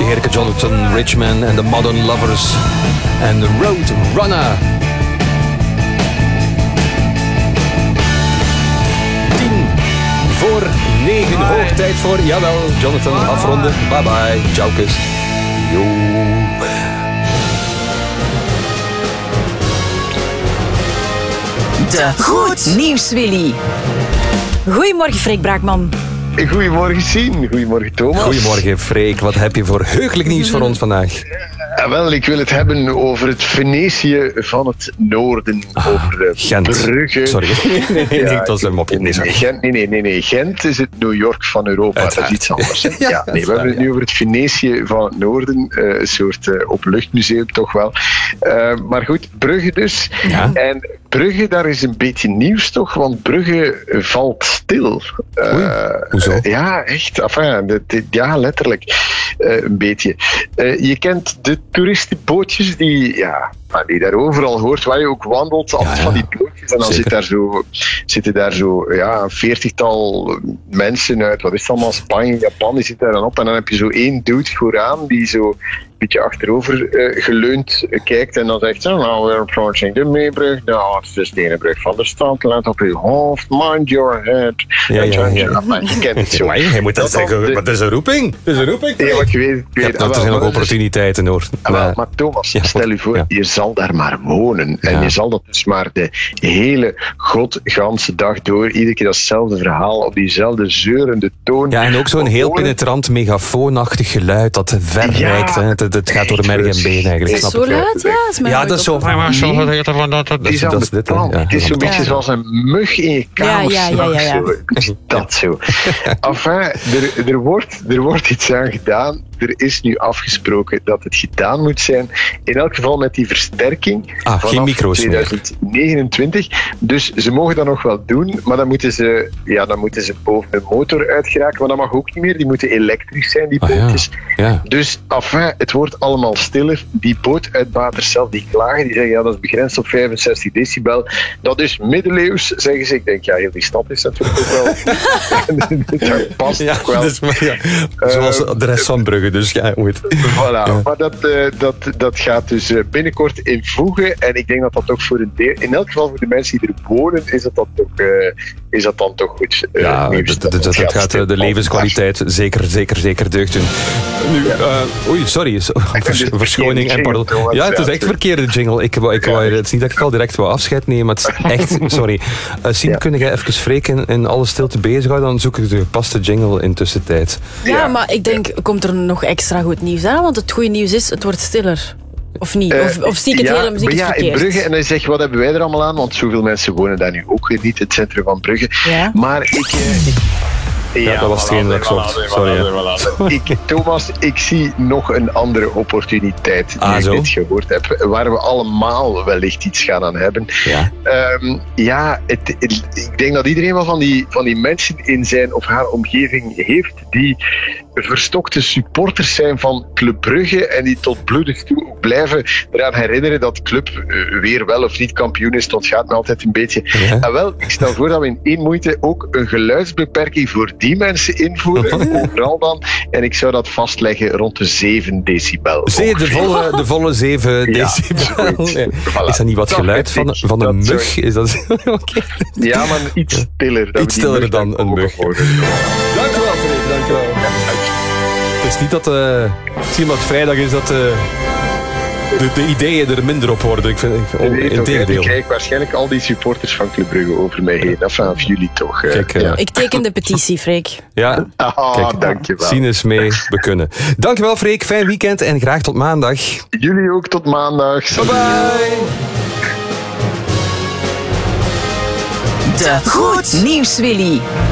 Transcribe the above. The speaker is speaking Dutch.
heerlijke Jonathan Richman en de Modern Lovers en Road Runner. 8:50, hoog tijd voor, jawel, Jonathan, afronden. Bye bye, ciao kus. Yo. De Goed Nieuws Willy. Goedemorgen, Freek Braakman. Goedemorgen, Sien. Goedemorgen, Thomas. Goedemorgen, Freek. Wat heb je voor heugelijk nieuws voor ons vandaag? Wel, ik wil het hebben over het Venetië van het noorden. Over Gent. Brugge. Sorry. Nee, dat was een mopje. Nee. Gent is het New York van Europa. Uiteraard. Dat is iets anders. We hebben het nu over het Venetië van het noorden. Een soort openluchtmuseum toch wel. Maar goed, Brugge dus. Ja. En Brugge, daar is een beetje nieuws toch, want Brugge valt stil. Hoezo? Ja, echt. Enfin, ja, letterlijk. Een beetje. Je kent de toeristenbootjes die daar overal hoort, waar je ook wandelt, altijd van die bootjes. En dan zitten daar zo een 40-tal mensen uit, wat is het allemaal, Spanje, Japan, die zitten daar dan op. En dan heb je zo één dude vooraan, die zo een beetje achterover geleund kijkt en dan zegt ze, nou, we're approaching de Meebrug. Nou, het is de Stenenbrug van de stad. Let op je hoofd, mind your head. Je kent het zo. Je moet dat zeggen, maar het is een roeping. Het is een roeping. Ja, ik weet. Er zijn ook opportuniteiten, hoor. Maar Thomas, stel je voor, je zal daar maar wonen. En je zal dat dus maar de hele godganse dag door, iedere keer datzelfde verhaal, op diezelfde zeurende toon. Ja, en ook zo'n heel penetrant, megafoonachtig geluid dat ver reikt. Het gaat door merg en been eigenlijk. Is zo luid? Ja, dat is zo. Het is zo'n beetje zoals een mug in je kamer. Ja. Dat zo. Enfin, er wordt iets aan gedaan. Er is nu afgesproken dat het gedaan moet zijn. In elk geval met die versterking vanaf geen micro's 2029. Dus ze mogen dat nog wel doen, maar dan moeten ze boven de motor uitgeraken. Maar dat mag ook niet meer. Die moeten elektrisch zijn, die bootjes. Ja. Dus enfin, het wordt allemaal stiller. Die bootuitbaters zelf, die klagen, die zeggen dat is begrensd op 65 decibel. Dat is middeleeuws, zeggen ze. Ik denk, heel die stad is natuurlijk ook wel. Dat past ook wel. Dus, zoals de rest van Brugge. Dus moet. Voilà, maar dat gaat dus binnenkort invoegen. En ik denk dat dat ook voor een deel, in elk geval voor de mensen die er wonen, is dat dan toch goed. Dat gaat de levenskwaliteit zeker deugd doen. Nu, sorry, verschoning en pardon. Ja, het is echt verkeerde jingle. Het is niet dat ik al direct wou afscheid nemen, maar het is echt, sorry. Sien, kun jij even Freek in alle stilte bezighouden? Dan zoek ik de gepaste jingle in tussentijd. Ja, maar ik denk, komt er nog extra goed nieuws aan? Want het goede nieuws is, het wordt stiller. Of niet? Of zie ik het hele muziek verkeerd? In Brugge, en dan zeg je, wat hebben wij er allemaal aan? Want zoveel mensen wonen daar nu ook niet, het centrum van Brugge. Ja. Maar dat was hetgeen dat ik zocht. Sorry. Thomas, ik zie nog een andere opportuniteit die ik dit gehoord heb, waar we allemaal wellicht iets gaan aan hebben. Ja. Ik denk dat iedereen wel van die mensen in zijn of haar omgeving heeft die verstokte supporters zijn van Club Brugge en die tot bloedig toe ook blijven eraan herinneren dat Club weer wel of niet kampioen is. Dat gaat me altijd een beetje. Ja. En wel, ik stel voor dat we in één moeite ook een geluidsbeperking voor die mensen invoeren, overal dan. En ik zou dat vastleggen rond de 7 decibel. De volle 7 decibel. Voilà. Is dat niet wat geluid van een mug? Is dat... Okay. Ja, maar iets stiller. Iets stiller dan een mug. Dank u wel, Freek. Dank u wel. Het is niet dat het vrijdag is dat de ideeën er minder op worden. Ik vind integendeel. Ik krijg waarschijnlijk al die supporters van Club Brugge over mij heen. Dat vanaf jullie toch. Kijk, ik teken de petitie, Freek. Ja, kijk, dankjewel. Zien is mee, we kunnen. Dankjewel, Freek. Fijn weekend en graag tot maandag. Jullie ook tot maandag. Bye bye. De Goed Nieuws Willy.